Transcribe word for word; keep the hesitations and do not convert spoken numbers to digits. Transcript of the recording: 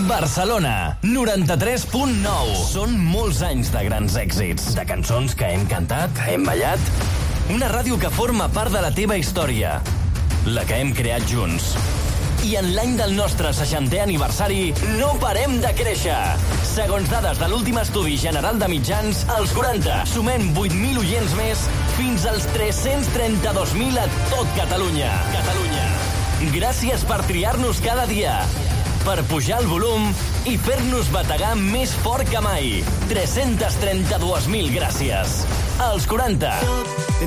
Barcelona, noranta-tres punt nou. Són molts anys de grans èxits, de cançons que hem cantat, hem ballat. Una ràdio que forma part de la teva història, la que hem creat junts. I en l'any del nostre seixantè aniversari no parem de créixer. Segons dades de l'últim estudi general de mitjans, als quaranta sumem vuit mil oients més fins als tres-cents trenta-dos mil a tot Catalunya. Catalunya. Gràcies per triar-nos cada dia, per pujar el volum i fer-nos bategar més fort que mai. tres-cents trenta-dos mil gràcies. Als quaranta.